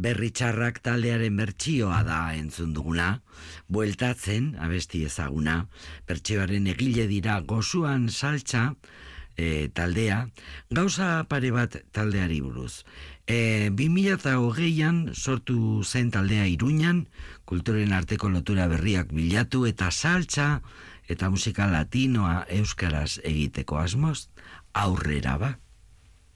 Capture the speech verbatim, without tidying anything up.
Berri txarrak taldearen bertsioa da entzun duguna, bueltatzen, abesti ezaguna, bertsioaren egile dira Gozuan Saltza e, taldea, gauza pare bat taldeari buruz. E, bi mila hogeian sortu zen taldea Iruñan, kulturen arteko lotura berriak bilatu eta saltza eta musika latinoa euskaraz egiteko asmoz, aurrera ba.